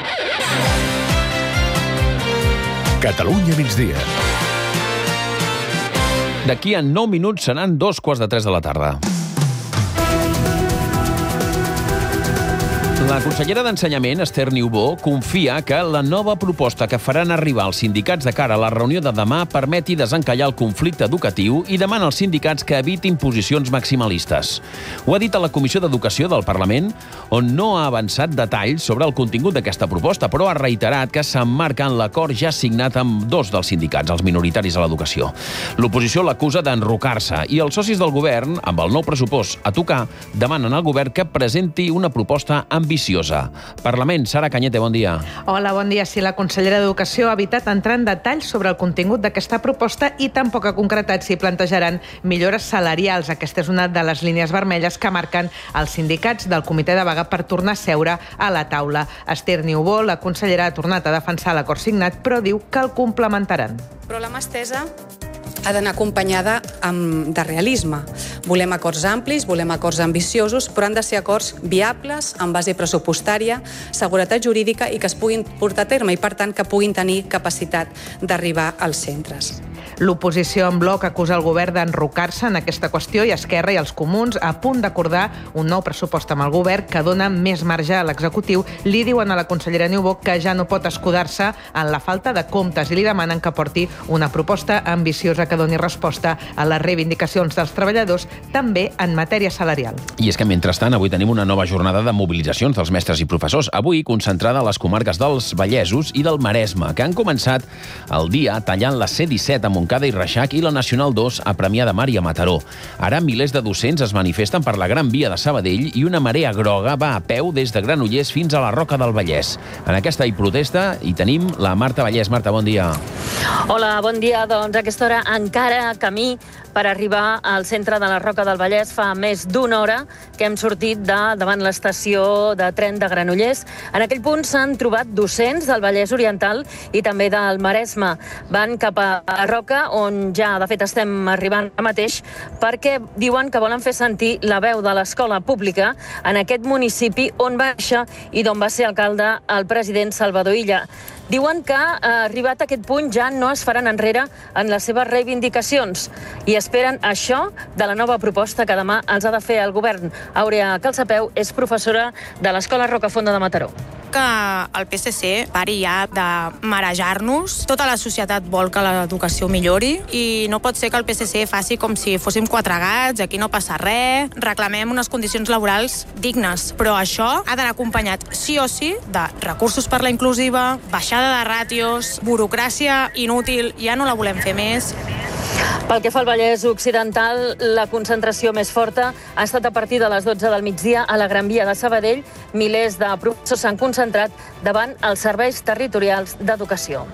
Catalunya migdia. D'aquí a nou minuts seran dos quarts de tres de la tarda. La consellera d'Ensenyament, Esther Niubó, confia que la nova proposta que faran arribar als sindicats de cara a la reunió de demà permeti desencallar el conflicte educatiu i demana als sindicats que evitin posicions maximalistes. Ho ha dit a la Comissió d'Educació del Parlament, on no ha avançat detalls sobre el contingut d'aquesta proposta, però ha reiterat que s'emmarca en l'acord ja signat amb dos dels sindicats, els minoritaris a l'educació. L'oposició l'acusa d'enrocar-se i els socis del govern, amb el nou pressupost a tocar, demanen al govern que presenti una proposta ambiciosa. Parlament, Sara Cañete, bon dia. Hola, bon dia. Sí, la consellera d'Educació ha evitat entrar en detalls sobre el contingut d'aquesta proposta i tampoc ha concretat si plantejaran millores salarials. Aquesta és una de les línies vermelles que marquen els sindicats del comitè de vaga per tornar a seure a la taula. Esther Niubó, la consellera, ha tornat a defensar l'acord signat, però diu que el complementaran. Però la mà estesa ha d'anar acompanyada amb, de realisme. Volem acords amplis, volem acords ambiciosos, però han de ser acords viables, amb base pressupostària, seguretat jurídica i que es puguin portar a terme i, per tant, que puguin tenir capacitat d'arribar als centres. L'oposició en bloc acusa el govern d'enrocar-se en aquesta qüestió i Esquerra i els comuns, a punt d'acordar un nou pressupost amb el govern que dona més marge a l'executiu, li diuen a la consellera Niubó que ja no pot escudar-se en la falta de comptes i li demanen que porti una proposta ambiciosa que doni resposta a les reivindicacions dels treballadors, també en matèria salarial. I és que, mentrestant, avui tenim una nova jornada de mobilitzacions dels mestres i professors, avui concentrada a les comarques dels Vallesos i del Maresme, que han començat el dia tallant la C disset a Montcada i Reixac i la Nacional dos a Premià de Mar i a Mataró. Ara milers de docents es manifesten per la Gran Via de Sabadell i una marea groga va a peu des de Granollers fins a la Roca del Vallès. En aquesta hi protesta hi tenim la Marta Vallès. Marta, bon dia. Hola, bon dia. Doncs a aquesta hora encara camí per arribar al centre de la Roca del Vallès. Fa més d'una hora que hem sortit de davant l'estació de tren de Granollers. En aquell punt s'han trobat docents del Vallès Oriental i també del Maresme. Van cap a Roca, on ja, de fet, estem arribant ara mateix, perquè diuen que volen fer sentir la veu de l'escola pública en aquest municipi on va néixer i d'on va ser alcalde el president Salvador Illa. Diuen que, eh, arribat a aquest punt, ja no es faran enrere en les seves reivindicacions i esperen això de la nova proposta que demà els ha de fer el govern. Àurea Calçapeu és professora de l'Escola Rocafonda de Mataró. Que el P S C pari ja de marejar-nos. Tota la societat vol que l'educació millori i no pot ser que el P S C faci com si fóssim quatre gats, aquí no passa res, reclamem unes condicions laborals dignes, però això ha d'anar acompanyat sí o sí de recursos per la inclusiva, baixada de ràtios, burocràcia inútil, ja no la volem fer més. Pel que fa al Vallès Occidental, la concentració més forta ha estat a partir de les dotze del migdia a la Gran Via de Sabadell. Milers de professors s'han concentrat davant els serveis territorials d'educació.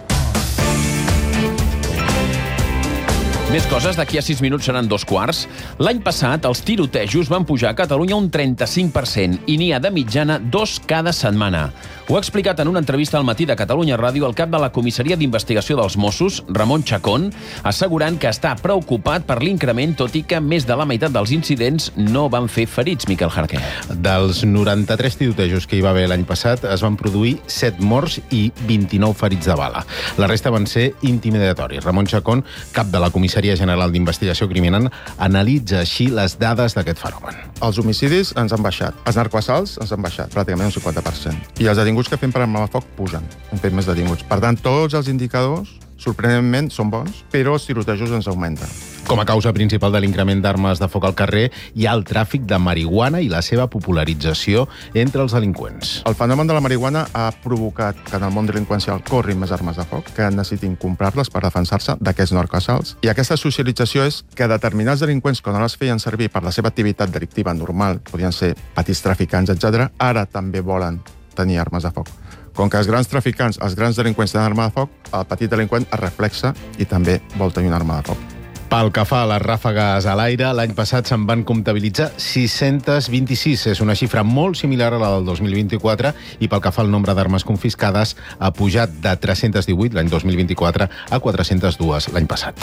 Més coses, d'aquí a sis minuts seran dos quarts. L'any passat, els tirotejos van pujar a Catalunya un trenta-cinc per cent i n'hi ha de mitjana dos cada setmana. Ho ha explicat en una entrevista al Matí de Catalunya Ràdio el cap de la Comissaria d'Investigació dels Mossos, Ramon Chacón, assegurant que està preocupat per l'increment, tot i que més de la meitat dels incidents no van fer ferits, Miquel Jarquer. Dels noranta-tres tirotejos que hi va haver l'any passat, es van produir set morts i vint-i-nou ferits de bala. La resta van ser intimidatoris. Ramon Chacón, cap de la Comissaria General d'Investigació Criminal, analitza així les dades d'aquest fenomen. Els homicidis ens han baixat. Els narcoassalts ens han baixat pràcticament un cinquanta per cent. I els detinguts que fem per arma de foc pugen. Hem fet més detinguts. Per tant, tots els indicadors, sorprenentment, són bons, però els tirotejos ens augmenten. Com a causa principal de l'increment d'armes de foc al carrer, hi ha el tràfic de marihuana i la seva popularització entre els delinqüents. El fenomen de la marihuana ha provocat que en el món delinqüencial corrin més armes de foc, que necessitin comprar-les per defensar-se d'aquests narcoassalts. I aquesta socialització és que determinats delinqüents, que no les feien servir per la seva activitat delictiva normal, podien ser petits traficants, etcètera, ara també volen tenir armes de foc. Com que els grans traficants, els grans delinqüents tenen arma de foc, el petit delinqüent es reflexa i també vol tenir una arma de foc. Pel que fa a les ràfegues a l'aire, l'any passat se'n van comptabilitzar sis-centes vint-i-sis. És una xifra molt similar a la del dos mil vint-i-quatre i pel que fa al nombre d'armes confiscades ha pujat de tres-centes divuit l'any dos mil vint-i-quatre a quatre-centes dos l'any passat.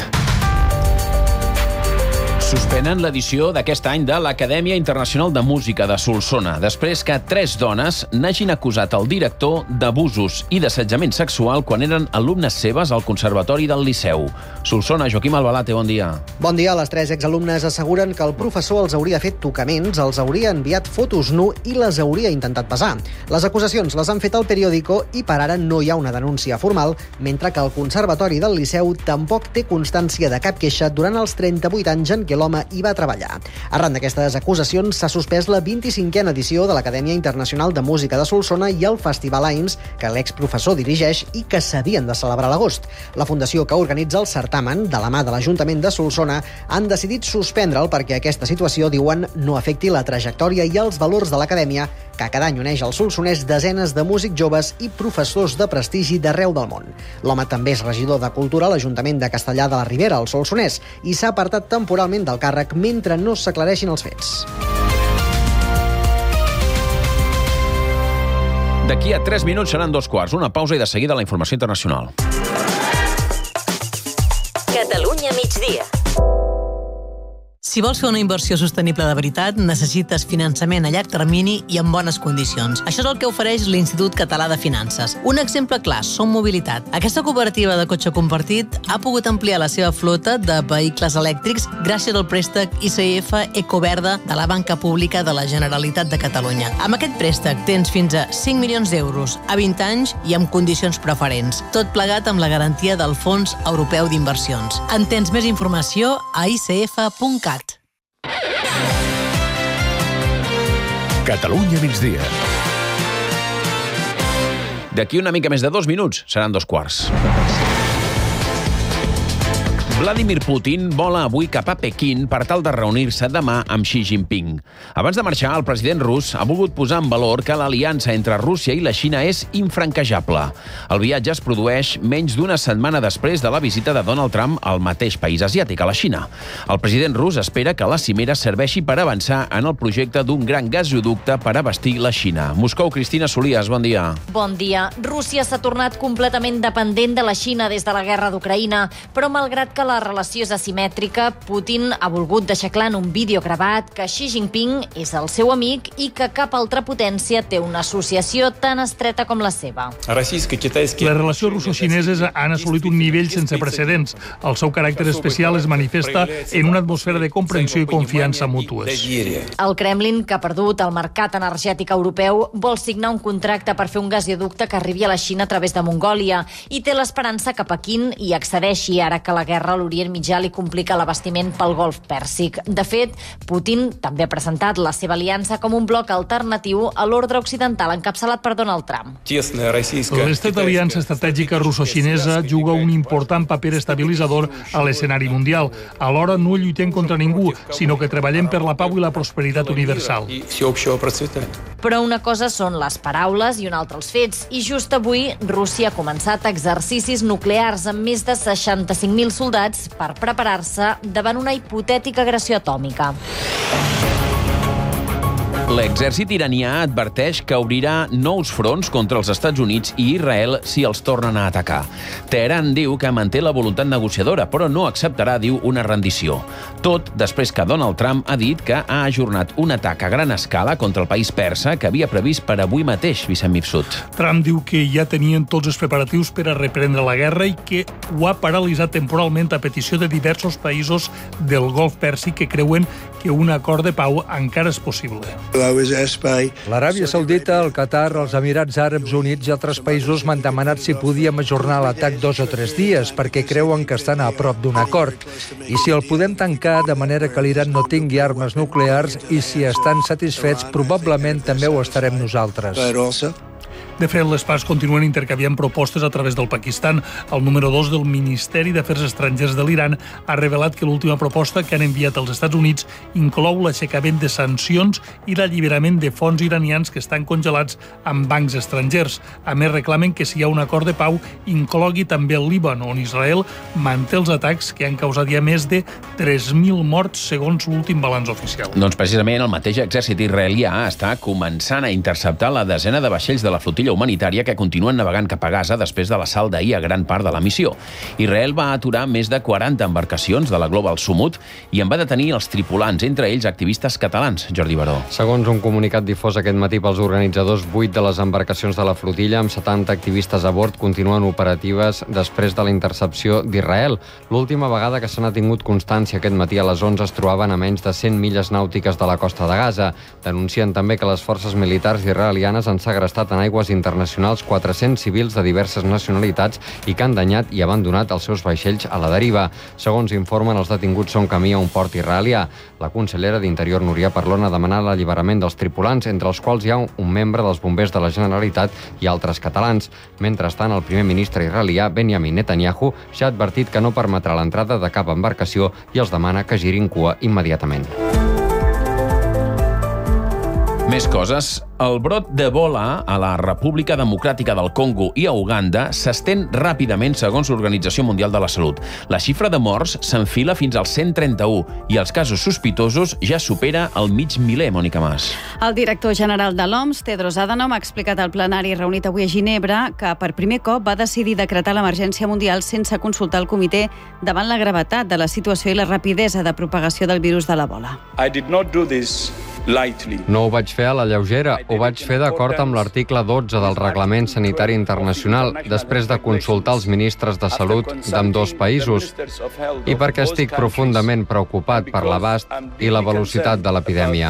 Suspenen l'edició d'aquest any de l'Acadèmia Internacional de Música de Solsona, després que tres dones n'hagin acusat el director d'abusos i d'assetjament sexual quan eren alumnes seves al Conservatori del Liceu. Solsona, Joaquim Albalate, bon dia. Bon dia. Les tres exalumnes asseguren que el professor els hauria fet tocaments, els hauria enviat fotos nu i les hauria intentat pesar. Les acusacions les han fet al periòdico i per ara no hi ha una denúncia formal, mentre que el Conservatori del Liceu tampoc té constància de cap queixa durant els trenta-vuit anys en què l'home hi va treballar. Arran d'aquestes acusacions s'ha suspès la vint-i-cinquena edició de l'Acadèmia Internacional de Música de Solsona i el Festival Ains, que l'exprofessor dirigeix i que s'havien de celebrar a l'agost. La fundació que organitza el certamen, de la mà de l'Ajuntament de Solsona, han decidit suspendre'l perquè aquesta situació, diuen, no afecti la trajectòria i els valors de l'Acadèmia, que cada any uneix als solsonès desenes de músics joves i professors de prestigi d'arreu del món. L'home també és regidor de Cultura a l'Ajuntament de Castellar de la Ribera, al Solsonès, i s'ha apartat temporalment del càrrec mentre no s'aclareixin els fets. D'aquí a tres minuts seran dos quarts. Una pausa i de seguida la informació internacional. Catalunya migdia. Si vols fer una inversió sostenible de veritat, necessites finançament a llarg termini i en bones condicions. Això és el que ofereix l'Institut Català de Finances. Un exemple clar, Som Mobilitat. Aquesta cooperativa de cotxe compartit ha pogut ampliar la seva flota de vehicles elèctrics gràcies al préstec I C F Ecoverda de la Banca Pública de la Generalitat de Catalunya. Amb aquest préstec tens fins a cinc milions d'euros a vint anys i amb condicions preferents. Tot plegat amb la garantia del Fons Europeu d'Inversions. En tens més informació a i c f punt cat. Catalunya migdia. D'aquí una mica més de dos minuts seran dos quarts. Vladimir Putin vola avui cap a Pequín per tal de reunir-se demà amb Xi Jinping. Abans de marxar, el president rus ha volgut posar en valor que l'aliança entre Rússia i la Xina és infranquejable. El viatge es produeix menys d'una setmana després de la visita de Donald Trump al mateix país asiàtic, a la Xina. El president rus espera que la cimera serveixi per avançar en el projecte d'un gran gasoducte per abastir la Xina. Moscou, Cristina Solias, bon dia. Bon dia. Rússia s'ha tornat completament dependent de la Xina des de la guerra d'Ucraïna, però malgrat que la relació és asimètrica. Putin ha volgut deixar clar en un vídeo gravat que Xi Jinping és el seu amic i que cap altra potència té una associació tan estreta com la seva. Les relacions russo-xineses han assolit un nivell sense precedents. El seu caràcter especial es manifesta en una atmosfera de comprensió i confiança mútues. El Kremlin, que ha perdut el mercat energètic europeu, vol signar un contracte per fer un gasoducte que arribi a la Xina a través de Mongòlia i té l'esperança que Pequín hi accedeixi ara que la guerra a l'Orient Mitjà li complica l'abastiment pel Golf Pèrsic. De fet, Putin també ha presentat la seva aliança com un bloc alternatiu a l'ordre occidental encapçalat per Donald Trump. L'estat d'aliança estratègica russo-xinesa juga un important paper estabilitzador a l'escenari mundial. Alhora no lluitem contra ningú, sinó que treballem per la pau i la prosperitat universal. Però una cosa són les paraules i una altra els fets. I just avui, Rússia ha començat exercicis nuclears amb més de seixanta-cinc mil soldats per preparar-se davant una hipotètica agressió atòmica. L'exèrcit iranià adverteix que obrirà nous fronts contra els Estats Units i Israel si els tornen a atacar. Teheran diu que manté la voluntat negociadora, però no acceptarà, diu, una rendició. Tot després que Donald Trump ha dit que ha ajornat un atac a gran escala contra el país persa que havia previst per avui mateix, Vicent Mifsud. Trump diu que ja tenien tots els preparatius per a reprendre la guerra i que ho ha paralitzat temporalment a petició de diversos països del Golf Pèrsic que creuen que un acord de pau encara és possible. L'Aràbia Saudita, el Qatar, els Emirats Àrabs Units i altres països m'han demanat si podíem ajornar l'atac dos o tres dies perquè creuen que estan a prop d'un acord. I si el podem tancar de manera que l'Iran no tingui armes nuclears i si estan satisfets, probablement també ho estarem nosaltres. De fet, les parts continuen intercanviant propostes a través del Pakistan. El número dos del Ministeri d'Afers Estrangers de l'Iran ha revelat que l'última proposta que han enviat als Estats Units inclou l'aixecament de sancions i l'alliberament de fons iranians que estan congelats en bancs estrangers. A més, reclamen que si hi ha un acord de pau inclogui també el Líban, on Israel manté els atacs que han causat ja més de tres mil morts, segons l'últim balanç oficial. Doncs precisament el mateix exèrcit israelià està començant a interceptar la desena de vaixells de la flotilla humanitària que continuen navegant cap a Gaza després de l'assalt d'ahir a gran part de la missió. Israel va aturar més de quaranta embarcacions de la Global Sumut i en va detenir els tripulants, entre ells activistes catalans. Jordi Baró. Segons un comunicat difós aquest matí pels organitzadors, vuit de les embarcacions de la flotilla amb setanta activistes a bord continuen operatives després de la intercepció d'Israel. L'última vegada que se n'ha tingut constància aquest matí a les onze es trobaven a menys de cent milles nàutiques de la costa de Gaza. Denuncien també que les forces militars israelianes han segrestat en aigües internacionals quatre-cents civils de diverses nacionalitats i que han danyat i abandonat els seus vaixells a la deriva. Segons informen, els detinguts són camí a un port israelià. La consellera d'Interior, Núria Parlon, ha demanat l'alliberament dels tripulants, entre els quals hi ha un membre dels bombers de la Generalitat i altres catalans. Mentrestant, el primer ministre israelià, Benjamin Netanyahu, ja ha advertit que no permetrà l'entrada de cap embarcació i els demana que girin cua immediatament. Més coses. El brot d'Ebola a la República Democràtica del Congo i a Uganda s'estén ràpidament segons l'Organització Mundial de la Salut. La xifra de morts s'enfila fins als cent trenta-u i els casos sospitosos ja supera el mig miler, Mònica Mas. El director general de l'O M S, Tedros Adhanom, ha explicat al plenari reunit avui a Ginebra que per primer cop va decidir decretar l'emergència mundial sense consultar el comitè davant la gravetat de la situació i la rapidesa de propagació del virus de l'Ebola. I did not do this lightly. No ho vaig fer a la lleugera, ho vaig fer d'acord amb l'article dotze del Reglament Sanitari Internacional, després de consultar els ministres de salut d'ambdós països i perquè estic profundament preocupat per l'abast i la velocitat de l'epidèmia.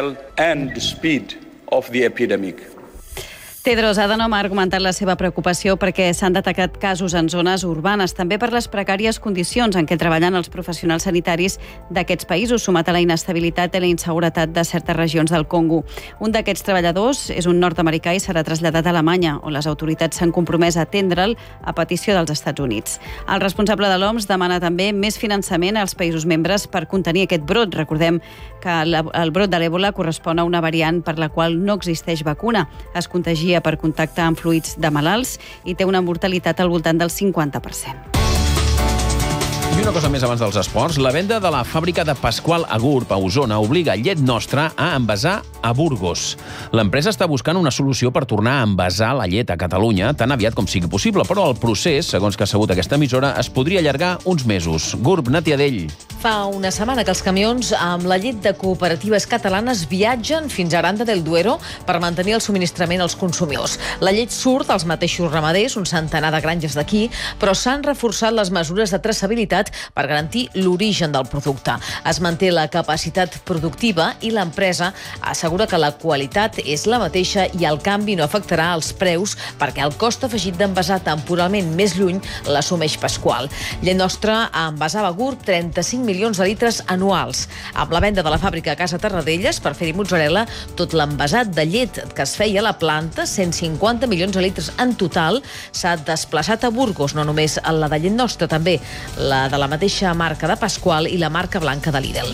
Tedros Adhanom ha argumentat la seva preocupació perquè s'han detectat casos en zones urbanes, també per les precàries condicions en què treballen els professionals sanitaris d'aquests països, sumat a la inestabilitat i la inseguretat de certes regions del Congo. Un d'aquests treballadors és un nord-americà i serà traslladat a Alemanya, on les autoritats s'han compromès a atendre'l a petició dels Estats Units. El responsable de l'O M S demana també més finançament als països membres per contenir aquest brot. Recordem que el brot de l'Ebola correspon a una variant per la qual no existeix vacuna. Es contagia per contacte amb fluids de malalts i té una mortalitat al voltant del cinquanta per cent. I I una cosa més abans dels esports. La venda de la fàbrica de Pasqual a Gurb, a Osona, obliga Llet Nostra a envasar a Burgos. L'empresa està buscant una solució per tornar a envasar la llet a Catalunya tan aviat com sigui possible, però el procés, segons que ha sabut aquesta emissora, es podria allargar uns mesos. Gurb, Nàtia Dell. Fa una setmana que els camions amb la llet de cooperatives catalanes viatgen fins a Aranda del Duero per mantenir el subministrament als consumidors. La llet surt als mateixos ramaders, un centenar de granges d'aquí, però s'han reforçat les mesures de traçabilitat per garantir l'origen del producte. Es manté la capacitat productiva i l'empresa assegura que la qualitat és la mateixa i el canvi no afectarà els preus perquè el cost afegit d'envasar temporalment més lluny l'assumeix Pasqual. Llet Nostra envasava a Gurb trenta-cinc milions de litres anuals. Amb la venda de la fàbrica a Casa Tarradellas per fer-hi mozzarella, tot l'envasat de llet que es feia a la planta, cent cinquanta milions de litres en total, s'ha desplaçat a Burgos, no només la de Llet Nostra, també la de la mateixa marca de Pasqual i la marca blanca de Lidl.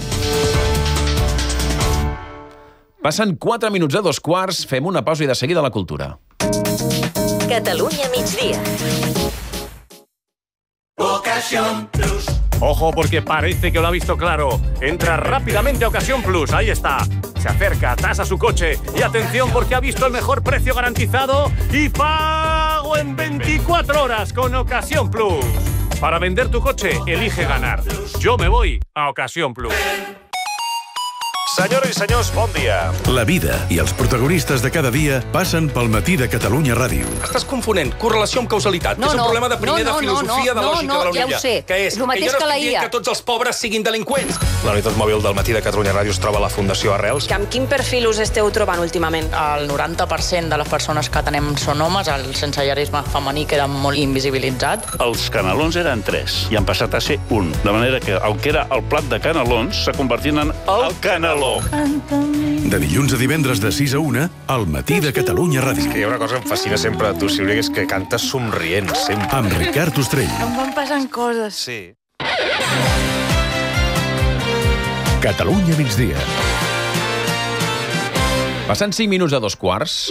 Passen quatre minuts a dos quarts, fem una pausa i de seguida la cultura. Catalunya migdia. Ocasión Plus. Ojo, porque parece que lo ha visto claro. Entra rápidamente a Ocasión Plus, ahí está. Se acerca, tasa su coche y atención porque ha visto el mejor precio garantizado y pago en veinticuatro horas con Ocasión Plus. Para vender tu coche, elige ganar. Yo me voy a Ocasión Plus. Senyores i senyors, bon dia. La vida i els protagonistes de cada dia passen pel matí de Catalunya Ràdio. Estàs confonent correlació amb causalitat. No, és un no, problema de primer no, no, de filosofia, no, no, de lògica no, de la ja ho Unilla. sé. Que és El mateix que jo no que la estic I A. dient que tots els pobres siguin delinqüents. La unitat mòbil del matí de Catalunya Ràdio es troba a la Fundació Arrels. Amb quin perfil us esteu trobant últimament? El noranta per cent de les persones que atenem són homes, el sensellarisme femení queda molt invisibilitzat. Els canelons eren tres i han passat a ser un. De manera que el que era el plat de canelons s'ha convertit en el caneló. De dilluns a divendres de sis a una, al matí de Catalunya Ràdio. És que hi ha una cosa que em fascina sempre de tu, Sílvia, que és que cantes somrient, sempre. Amb Ricard Ostrell. Em van passant coses. Sí. Catalunya migdia. Passant cinc minuts a dos quarts,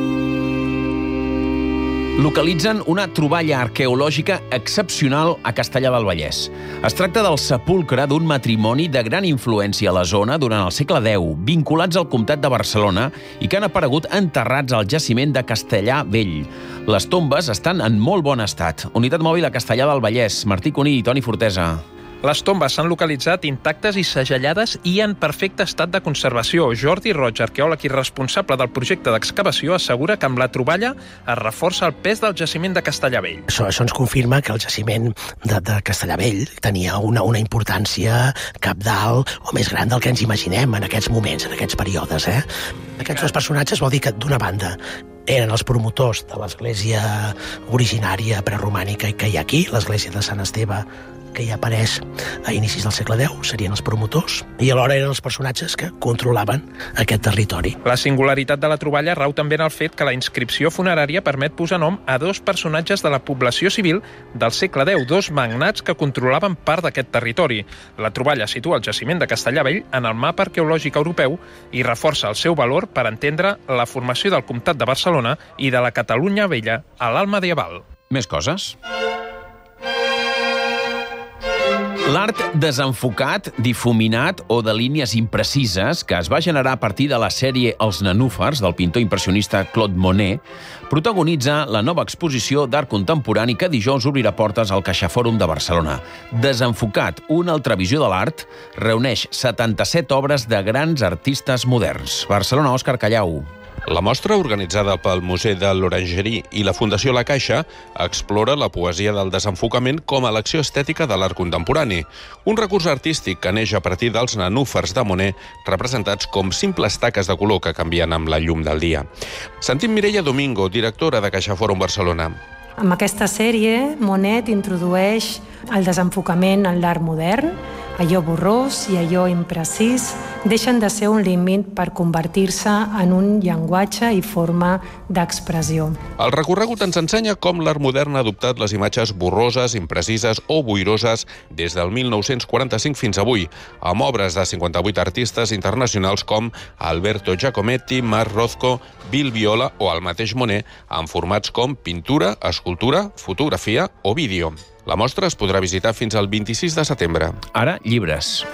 localitzen una troballa arqueològica excepcional a Castellar del Vallès. Es tracta del sepulcre d'un matrimoni de gran influència a la zona durant el segle deu, vinculats al comtat de Barcelona i que han aparegut enterrats al jaciment de Castellar Vell. Les tombes estan en molt bon estat. Unitat mòbil a Castellar del Vallès. Martí Cuní i Toni Fortesa. Les tombes s'han localitzat intactes i segellades i en perfecte estat de conservació. Jordi Roig, arqueòleg i responsable del projecte d'excavació, assegura que amb la troballa es reforça el pes del jaciment de Castellar Vell. Això, això ens confirma que el jaciment de, de Castellar Vell tenia una, una importància cabdal o més gran del que ens imaginem en aquests moments, en aquests períodes. Eh? Aquests dos personatges vol dir que, d'una banda, eren els promotors de l'església originària preromànica que hi ha aquí, l'església de Sant Esteve, que ja apareix a inicis del segle deu, serien els promotors, i alhora eren els personatges que controlaven aquest territori. La singularitat de la troballa rau també en el fet que la inscripció funerària permet posar nom a dos personatges de la població civil del segle deu, dos magnats que controlaven part d'aquest territori. La troballa situa el jaciment de Castellar Vell en el mapa arqueològic europeu i reforça el seu valor per entendre la formació del comtat de Barcelona i de la Catalunya Vella a l'alt medieval. Més coses? L'art desenfocat, difuminat o de línies imprecises que es va generar a partir de la sèrie Els nenúfars del pintor impressionista Claude Monet protagonitza la nova exposició d'art contemporani que dijous obrirà portes al CaixaForum de Barcelona. Desenfocat, una altra visió de l'art, reuneix setanta-set obres de grans artistes moderns. Barcelona, Òscar Callau. La mostra, organitzada pel Museu de l'Orangerie i la Fundació La Caixa, explora la poesia del desenfocament com a elecció estètica de l'art contemporani. Un recurs artístic que neix a partir dels nenúfars de Monet, representats com simples taques de color que canvien amb la llum del dia. Sentim Mireia Domingo, directora de CaixaForum Barcelona. Amb aquesta sèrie, Monet introdueix el desenfocament en l'art modern. Allò borrós i allò imprecís deixen de ser un límit per convertir-se en un llenguatge i forma d'expressió. El recorregut ens ensenya com l'art modern ha adoptat les imatges borroses, imprecises o boiroses des del mil nou-cents quaranta-cinc fins avui, amb obres de cinquanta-vuit artistes internacionals com Alberto Giacometti, Marc Rothko, Bill Viola o el mateix Monet, en formats com pintura, escultura, fotografia o vídeo. La mostra es podrà visitar fins al vint-i-sis de setembre. Ara, llibres.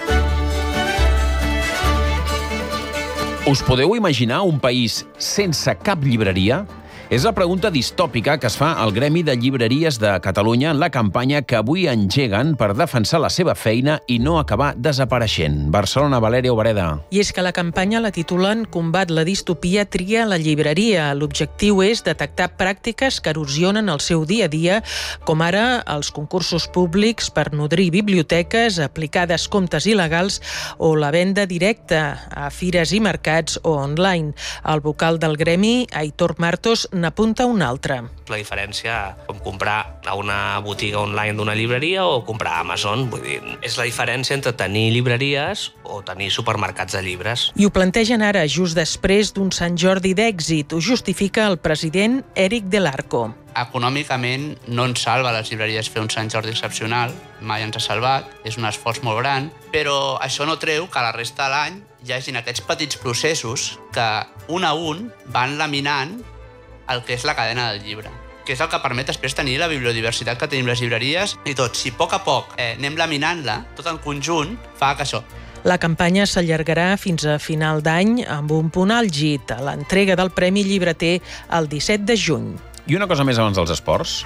Us podeu imaginar un país sense cap llibreria? És la pregunta distòpica que es fa al Gremi de Llibreries de Catalunya en la campanya que avui engeguen per defensar la seva feina i no acabar desapareixent. Barcelona, Valèria Obereda. I és que la campanya la titulen Combat la distopia, tria la llibreria. L'objectiu és detectar pràctiques que erosionen el seu dia a dia, com ara els concursos públics per nodrir biblioteques, aplicar descomptes il·legals o la venda directa a fires i mercats o online. El vocal del gremi, Aitor Martos, n'apunta un altre. La diferència com comprar a una botiga online d'una llibreria o comprar a Amazon. Vull dir, és la diferència entre tenir llibreries o tenir supermercats de llibres. I ho plantegen ara, just després d'un Sant Jordi d'èxit. Ho justifica el president Eric Del Arco. Econòmicament no ens salva a les llibreries fer un Sant Jordi excepcional, mai ens ha salvat, és un esforç molt gran, però això no treu que a la resta de l'any hi hagin aquests petits processos que un a un van laminant el que és la cadena del llibre, que és el que permet després tenir la bibliodiversitat que tenim les llibreries i tot. Si a poc a poc eh, anem laminant-la, tot en conjunt fa que això. La campanya s'allargarà fins a final d'any amb un punt àlgid, a l'entrega del Premi Llibreter el disset de juny. I una cosa més abans dels esports.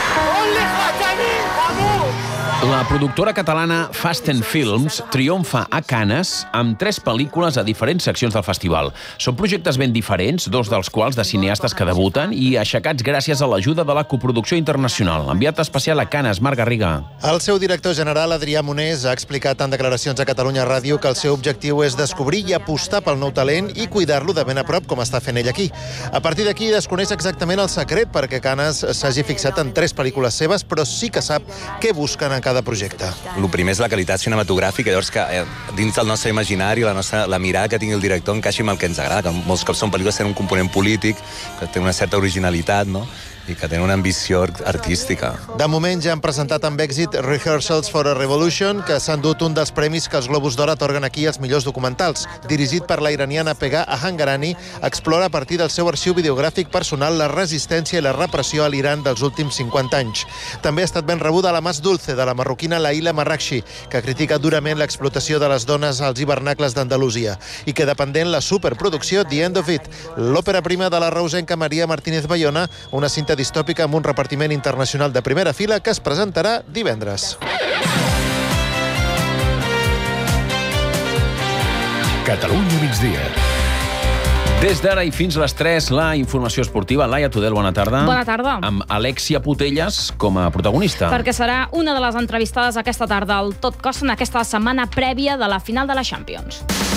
La productora catalana Fast and Films triomfa a Canes amb tres pel·lícules a diferents seccions del festival. Són projectes ben diferents, dos dels quals de cineastes que debuten i aixecats gràcies a l'ajuda de la coproducció internacional. Enviat especial a Canes, Marc Garriga. El seu director general, Adrià Monés, ha explicat en declaracions a Catalunya Ràdio que el seu objectiu és descobrir i apostar pel nou talent i cuidar-lo de ben a prop, com està fent ell aquí. A partir d'aquí desconeix exactament el secret perquè Canes s'hagi fixat en tres pel·lícules seves, però sí que sap què busquen en cada de projecte. El primer és la qualitat cinematogràfica, llavors que eh, dins del nostre imaginari, la, nostra, la mirada que tingui el director encaixi amb el que ens agrada, que molts cops són pel·lícules que tenen un component polític, que tenen una certa originalitat, no?, i que tenen una ambició artística. De moment ja han presentat amb èxit Rehearsals for a Revolution, que s'han dut un dels premis que els Globus d'Or atorguen aquí als millors documentals. Dirigit per la iraniana Pegah Ahangarani, explora a partir del seu arxiu videogràfic personal la resistència i la repressió a l'Iran dels últims cinquanta anys. També ha estat ben rebuda la Mas Dulce, de la marroquina Laila Marrakchi, que critica durament l'explotació de les dones als hivernacles d'Andalusia, i queda pendent la superproducció The End of It, l'òpera prima de la reusenca Maria Martínez Bayona, una cinta distòpica amb un repartiment internacional de primera fila que es presentarà divendres. Catalunya migdia. Des d'ara i fins a les tres, la informació esportiva. Laia Tudel, bona tarda. Bona tarda. Amb Alexia Putelles com a protagonista. Perquè serà una de les entrevistades aquesta tarda al Tot Costa en aquesta setmana prèvia de la final de la Champions.